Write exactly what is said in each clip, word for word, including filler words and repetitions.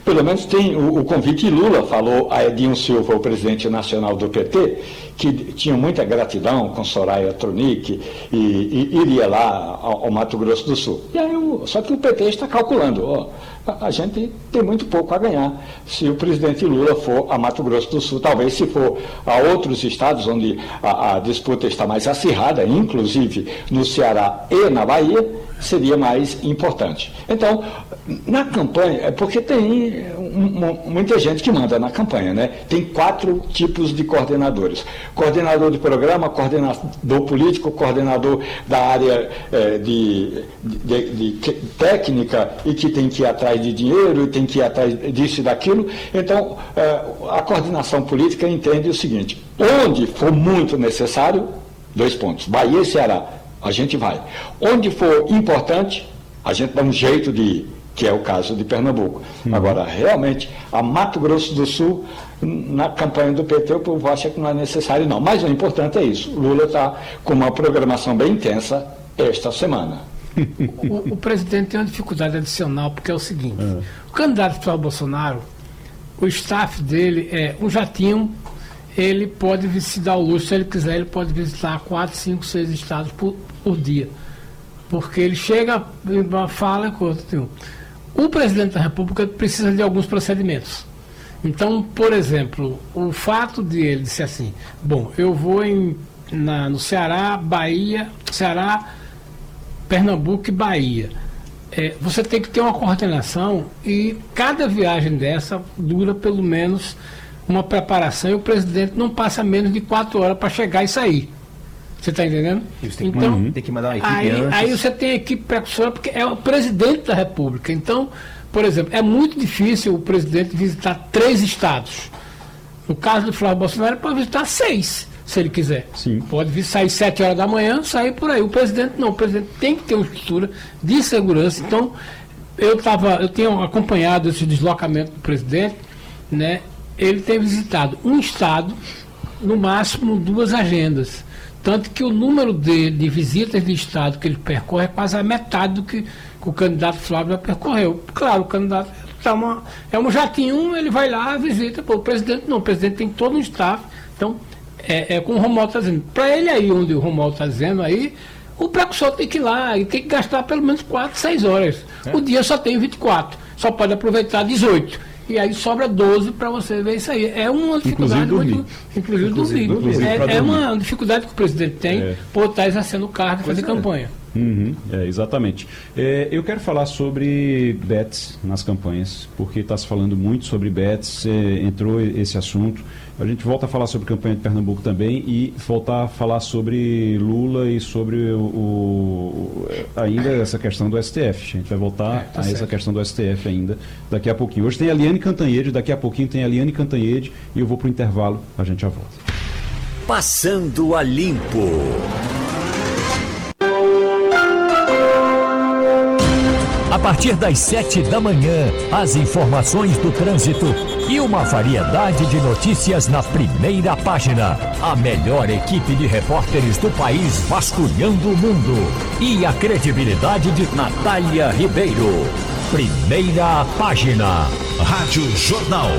pelo menos tem o, o convite. Lula falou a Edinho Silva, o presidente nacional do P T, que tinha muita gratidão com Soraya Tronic e, e iria lá ao, ao Mato Grosso do Sul. E aí, o, só que o P T está calculando, ó, a, a gente tem muito pouco a ganhar se o presidente Lula for a Mato Grosso do Sul. Talvez se for a outros estados onde a, a disputa está mais acirrada, inclusive no Ceará e na Bahia, seria mais importante. Então, na campanha, é porque tem um, um, muita gente que manda na campanha, né? Tem quatro tipos de coordenadores: coordenador de programa, coordenador político, coordenador da área eh, de, de, de, de técnica e que tem que ir atrás de dinheiro e tem que ir atrás disso e daquilo. Então, eh, a coordenação política entende o seguinte: onde for muito necessário, dois pontos, Bahia e Ceará, a gente vai. Onde for importante, a gente dá um jeito de ir, que é o caso de Pernambuco. Hum. Agora, realmente, a Mato Grosso do Sul, na campanha do P T, o povo acha que não é necessário, não. Mas o importante é isso. Lula está com uma programação bem intensa esta semana. O, o presidente tem uma dificuldade adicional, porque é o seguinte: é. o candidato Flávio Bolsonaro, o staff dele é um jatinho. Ele pode se dar o luxo, se ele quiser, ele pode visitar quatro, cinco, seis estados por, por dia. Porque ele chega, fala com outro. O presidente da República precisa de alguns procedimentos. Então, por exemplo, o fato de ele dizer assim: bom, eu vou em, na, no Ceará, Bahia, Ceará, Pernambuco e Bahia. É, você tem que ter uma coordenação e cada viagem dessa dura pelo menos uma preparação, e o presidente não passa menos de quatro horas para chegar e sair. Você está entendendo? Você tem, então, que, tem que mandar uma equipe aí, antes. aí você tem a equipe precursora, porque é o presidente da República. Então, por exemplo, é muito difícil o presidente visitar três estados. No caso do Flávio Bolsonaro, ele pode visitar seis, se ele quiser. Sim. Pode vir, sair sete horas da manhã, sair por aí. O presidente não. O presidente tem que ter uma estrutura de segurança. Então, eu, tava, eu tenho acompanhado esse deslocamento do presidente, né? Ele tem visitado um estado, no máximo duas agendas. Tanto que o número de, de visitas de estado que ele percorre é quase a metade do que, que o candidato Flávio já percorreu. Claro, o candidato tá uma, é um jatinho, ele vai lá, visita. Pô, o presidente não, o presidente tem todo um staff. Então, é, é como o Romualdo está dizendo. Para ele aí, onde o Romualdo está dizendo aí, o precursor tem que ir lá e tem que gastar pelo menos quatro, seis horas. É. O dia só tem vinte e quatro, só pode aproveitar dezoito. E aí sobra doze para você ver isso aí. É uma dificuldade inclusive muito. Inclusive, inclusive dormir. dormir. É, é uma dificuldade que o presidente tem é. por estar exercendo o cargo e fazer é. campanha. Uhum, é, exatamente. É, eu quero falar sobre bets nas campanhas, porque está se falando muito sobre bets, é, entrou esse assunto. A gente volta a falar sobre a campanha de Pernambuco também e voltar a falar sobre Lula e sobre o, o, ainda essa questão do S T F. A gente vai voltar é, tá a certo. essa questão do S T F ainda daqui a pouquinho. Hoje tem a Liane Cantanhede, daqui a pouquinho tem a Liane Cantanhede e eu vou para o intervalo, a gente já volta. Passando a Limpo. A partir das sete da manhã, as informações do trânsito e uma variedade de notícias na primeira página. A melhor equipe de repórteres do país vasculhando o mundo. E a credibilidade de Natália Ribeiro. Primeira página. Rádio Jornal.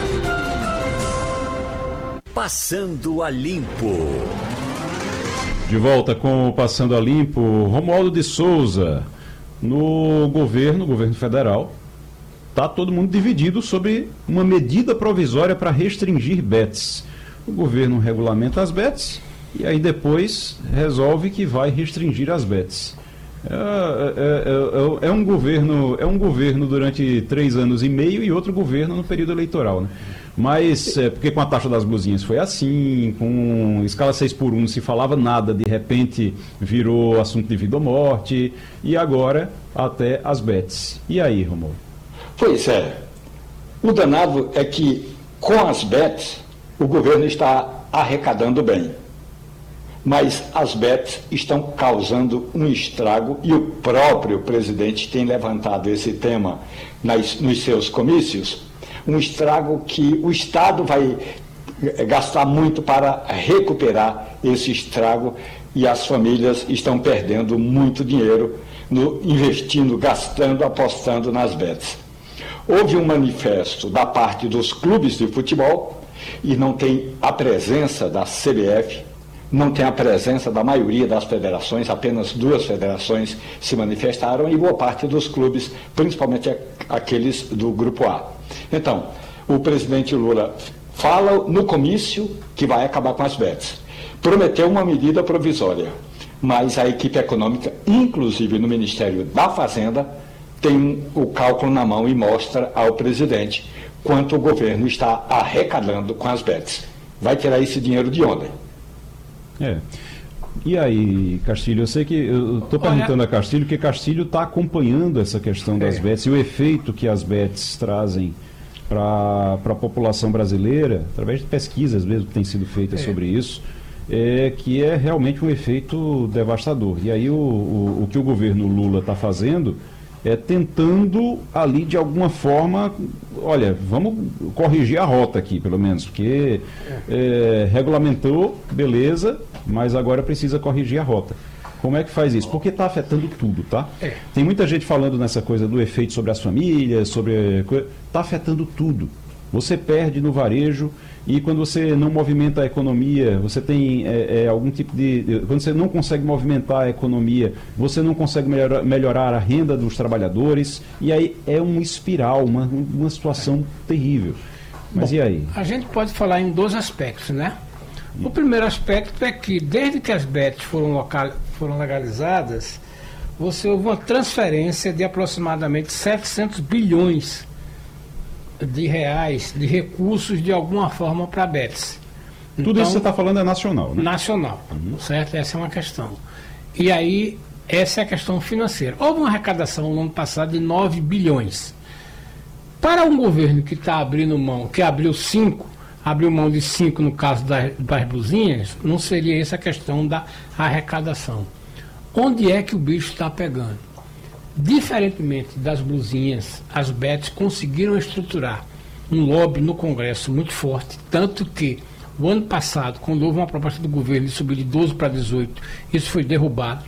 Passando a Limpo. De volta com o Passando a Limpo. Romualdo de Souza. No governo, governo federal, está todo mundo dividido sobre uma medida provisória para restringir bets. O governo regulamenta as bets e aí depois resolve que vai restringir as bets. É, é, é, é, um governo, é um governo durante três anos e meio e outro governo no período eleitoral, né? Mas, é, porque com a taxa das blusinhas foi assim, com escala seis por um não se falava nada, de repente virou assunto de vida ou morte, e agora até as bets. E aí, Romualdo? Pois é. O danado é que com as bets o governo está arrecadando bem. Mas as bets estão causando um estrago e o próprio presidente tem levantado esse tema nas, nos seus comícios. Um estrago que o Estado vai gastar muito para recuperar esse estrago e as famílias estão perdendo muito dinheiro no, investindo, gastando, apostando nas bets. Houve um manifesto da parte dos clubes de futebol e não tem a presença da C B F, não tem a presença da maioria das federações, apenas duas federações se manifestaram e boa parte dos clubes, principalmente aqueles do Grupo A. Então, o presidente Lula fala no comício que vai acabar com as bets. Prometeu uma medida provisória, mas a equipe econômica, inclusive no Ministério da Fazenda, tem o cálculo na mão e mostra ao presidente quanto o governo está arrecadando com as bets. Vai tirar esse dinheiro de onde? É. E aí, Castilho, eu sei que eu estou perguntando a Castilho, porque Castilho está acompanhando essa questão das é. bets e o efeito que as bets trazem para a população brasileira, através de pesquisas mesmo que têm sido feitas é. sobre isso, é, que é realmente um efeito devastador. E aí o, o, o que o governo Lula está fazendo é tentando ali de alguma forma, olha, vamos corrigir a rota aqui, pelo menos, porque é, regulamentou, beleza, mas agora precisa corrigir a rota. Como é que faz isso? Porque está afetando tudo, tá? É. Tem muita gente falando nessa coisa do efeito sobre as famílias, sobre... Está afetando tudo. Você perde no varejo e quando você não movimenta a economia, você tem é, é, algum tipo de... Quando você não consegue movimentar a economia, você não consegue melhorar, melhorar a renda dos trabalhadores e aí é uma espiral, uma, uma situação é. terrível. Mas Bom, e aí? A gente pode falar em dois aspectos, né? O primeiro aspecto é que, desde que as bets foram, local, foram legalizadas, você houve uma transferência de aproximadamente setecentos bilhões de reais, de recursos, de alguma forma, para bets. Tudo então, isso que você está falando é nacional, né? Nacional, uhum. certo? Essa é uma questão. E aí, essa é a questão financeira. Houve uma arrecadação no ano passado de nove bilhões. Para um governo que está abrindo mão, que abriu cinco, abriu mão de cinco no caso das, das blusinhas, não seria essa a questão da arrecadação. Onde é que o bicho está pegando? Diferentemente das blusinhas, as bets conseguiram estruturar um lobby no Congresso muito forte, tanto que o ano passado, quando houve uma proposta do governo de subir de doze para dezoito, isso foi derrubado.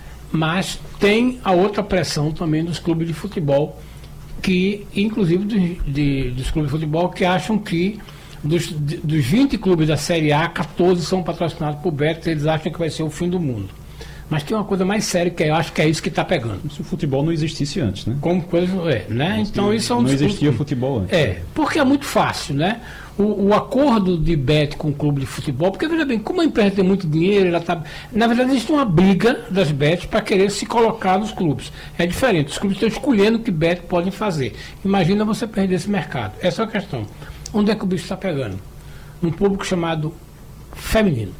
Mas tem a outra pressão também dos clubes de futebol, que, inclusive de, de, dos clubes de futebol, que acham que Dos, dos vinte clubes da Série A, quatorze são patrocinados por bets, eles acham que vai ser o fim do mundo. Mas tem uma coisa mais séria, que eu acho que é isso que está pegando. Se o futebol não existisse antes, né? Como coisa, é, né? Então isso é um Não existia discurso, futebol antes. É, porque é muito fácil, né? O, o acordo de bet com o clube de futebol, porque veja bem, como a empresa tem muito dinheiro, ela tá, na verdade existe uma briga das bets para querer se colocar nos clubes. É diferente, os clubes estão escolhendo que bet podem fazer. Imagina você perder esse mercado. Essa é a questão. Onde é que o bicho está pegando? Num público chamado feminino.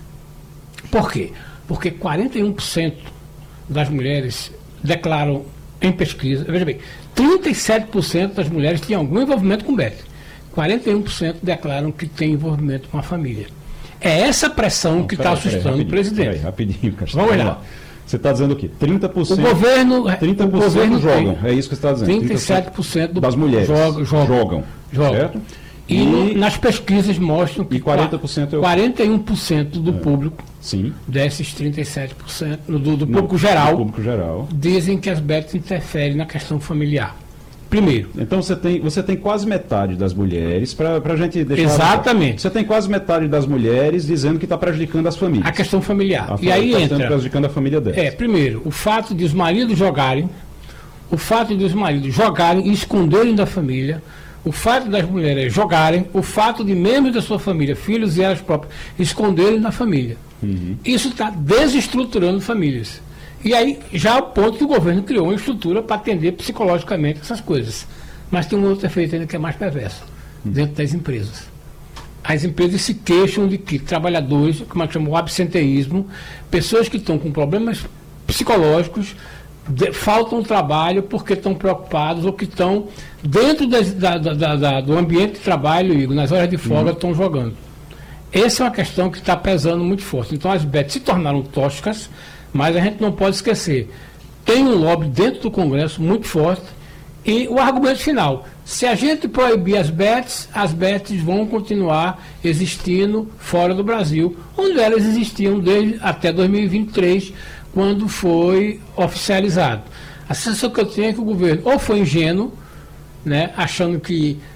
Por quê? Porque quarenta e um por cento das mulheres declaram em pesquisa, veja bem, trinta e sete por cento das mulheres têm algum envolvimento com bet. quarenta e um por cento declaram que tem envolvimento com a família. É essa pressão Não, que está assustando peraí, o presidente. Peraí, rapidinho, Castelo. Vamos lá. Você está dizendo o quê? trinta por cento, o governo, trinta por cento o governo jogam, tem, é isso que você está dizendo. trinta e sete por cento das mulheres jogam, jogam, jogam, jogam. certo? E, e no, nas pesquisas mostram que e quarenta por cento é o... quarenta e um por cento do é. público, Sim. desses trinta e sete por cento do, do, público, geral, do público geral, dizem que as bets interferem na questão familiar. Primeiro. Então você tem, você tem quase metade das mulheres, para a gente deixar... Exatamente. Você tem quase metade das mulheres dizendo que está prejudicando as famílias. A questão familiar. A e aí tá entra... prejudicando a família delas. É, primeiro, o fato de os maridos jogarem, o fato de os maridos jogarem e esconderem da família, o fato das mulheres jogarem, o fato de membros da sua família, filhos e elas próprias, esconderem da família. Uhum. Isso está desestruturando famílias. E aí, já ao ponto que o governo criou uma estrutura para atender psicologicamente essas coisas. Mas tem um outro efeito ainda que é mais perverso, uhum. dentro das empresas. As empresas se queixam de que trabalhadores, como é que chama, o absenteísmo, pessoas que estão com problemas psicológicos, De, faltam trabalho porque estão preocupados ou que estão dentro das, da, da, da, do ambiente de trabalho, Igor, nas horas de folga, estão uhum. jogando. Essa é uma questão que está pesando muito forte. Então as bets se tornaram tóxicas, mas a gente não pode esquecer. Tem um lobby dentro do Congresso muito forte e o argumento final. Se a gente proibir as bets, as bets vão continuar existindo fora do Brasil, onde elas existiam desde até dois mil e vinte e três, quando foi oficializado. A sensação que eu tenho é que o governo ou foi ingênuo, né, achando que